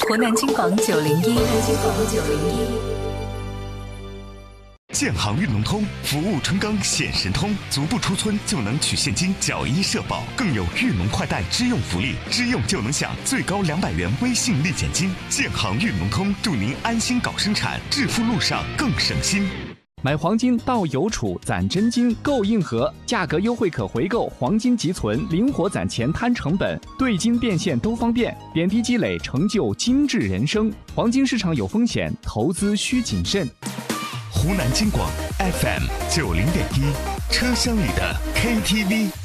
湖南金广901。 建行运农通服务春耕显神通，足不出村就能取现金缴医社保，更有运农快贷支用福利，支用就能享最高200元微信立减金。建行运农通祝您安心搞生产，致富路上更省心。 买黄金到邮储攒真金购硬核，价格优惠可回购，黄金即存，灵活攒钱摊成本，兑金变现都方便，点滴积累成就精致人生。黄金市场有风险，投资需谨慎。 湖南金广 FM90.1，车厢里的 KTV。